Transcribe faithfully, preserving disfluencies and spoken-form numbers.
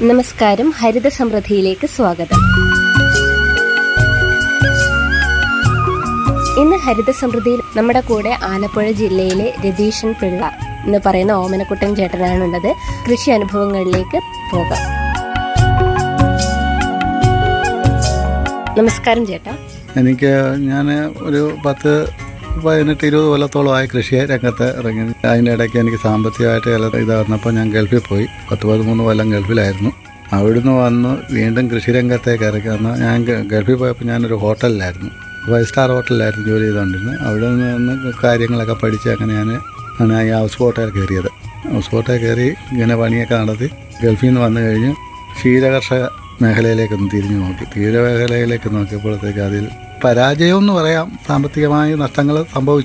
നമസ്കാരം, ഹരിത സമൃദ്ധിയിലേക്ക് സ്വാഗതം. ഇന്ന് ഹരിത സമൃദ്ധിയിൽ നമ്മുടെ കൂടെ ആലപ്പുഴ ജില്ലയിലെ രതീശൻ പിള്ള എന്ന് പറയുന്ന ഓമനക്കുട്ടൻ ചേട്ടനാണുള്ളത്. കൃഷി അനുഭവങ്ങളിലേക്ക് പോകാം. നമസ്കാരം ചേട്ടാ. എനിക്ക് ഞാൻ ഒരു പത്ത് പതിനെട്ട് ഇരുപത് കൊല്ലത്തോളമായി കൃഷി രംഗത്ത് ഇറങ്ങി. അതിൻ്റെ ഇടയ്ക്ക് എനിക്ക് സാമ്പത്തികമായിട്ട് ചില ഇത് വന്നപ്പോൾ ഞാൻ ഗൾഫിൽ പോയി. പത്ത് പതിമൂന്ന് കൊല്ലം ഗൾഫിലായിരുന്നു. അവിടുന്ന് വന്ന് വീണ്ടും കൃഷി രംഗത്തേക്ക് ഇറക്കി വന്ന് ഞാൻ ഗൾഫിൽ പോയപ്പോൾ ഞാനൊരു ഹോട്ടലിലായിരുന്നു, ഫൈവ് സ്റ്റാർ ഹോട്ടലിലായിരുന്നു ജോലി ചെയ്തുകൊണ്ടിരുന്നത്. അവിടെ നിന്ന് കാര്യങ്ങളൊക്കെ പഠിച്ച് അങ്ങനെ ഞാൻ ആണ് ഈ ഹൗസ് ബോട്ടിൽ കയറിയത്. ഹൗസ് ബോട്ടിൽ കയറി ഇങ്ങനെ പണിയൊക്കെ നടത്തി ഗൾഫിൽ നിന്ന് വന്നു കഴിഞ്ഞ് ക്ഷീരകർഷക മേഖലയിലേക്കൊന്ന് തിരിഞ്ഞു നോക്കി. ക്ഷീരമേഖലയിലേക്ക് നോക്കിയപ്പോഴത്തേക്ക് അതിൽ പരാജയം എന്ന് പറയാം, സാമ്പത്തികമായ നഷ്ടങ്ങൾ സംഭവിച്ചു.